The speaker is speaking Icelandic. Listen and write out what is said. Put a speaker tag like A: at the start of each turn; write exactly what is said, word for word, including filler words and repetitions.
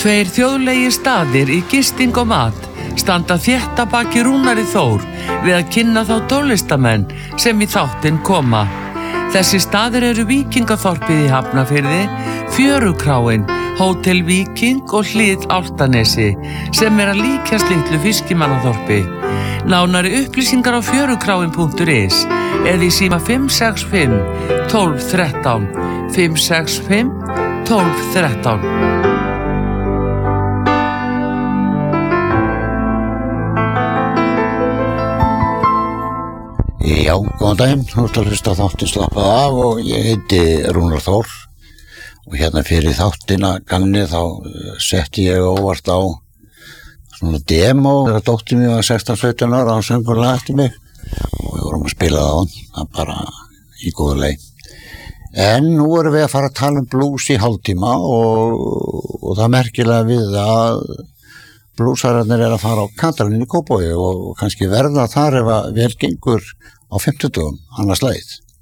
A: Tveir þjóðlegir staðir í gisting og mat standa þétt að baki Rúnari Þór við að kynna þá tólistamenn sem í þáttinn koma. Þessi staðir eru Víkingaþorpið í Hafnarfirði, Fjörukráin, Hótel Víking og Hlið Álftanesi sem er að líkjast litlu fiskimannaþorpi. Nánari upplýsingar á fjörukráin punktur is eða í síma fimm sex fimm, tólf þrettán, fimm sex fimm, tólf þrettán.
B: Já, góðan daginn, þú ert að hlusta á þáttinn Slappað af og ég heiti Rúnar Þór og hérna fyrir þáttina ganni þá setti ég óvart á svona demo þegar dóttir mér var sextán sautján ára og söngur lag eftir mig og við vorum að spila það á hann, það bara í góðu leið. En nú erum við að fara að tala um blues í hálftíma og, og það merkilega við að bluesararnir er að fara á Katalínu í Kópavogi og kannski verða þar ef að vel gengur á fimmtudögum annars lagið.